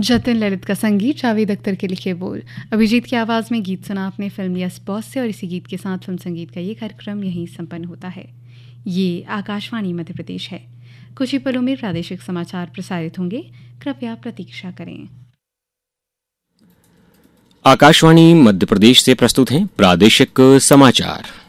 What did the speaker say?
जतिन ललित का संगीत, जावेद अख्तर के लिखे बोल, अभिजीत की आवाज़ में गीत सुना आपने फिल्म यस बॉस से। और इसी गीत के साथ फिल्म संगीत का ये कार्यक्रम यहीं संपन्न होता है। ये आकाशवाणी मध्य प्रदेश है। कुछ ही पलों में प्रादेशिक समाचार प्रसारित होंगे, कृपया प्रतीक्षा करें। आकाशवाणी मध्य प्रदेश से प्रस्तुत हैं प्रादेशिक समाचार।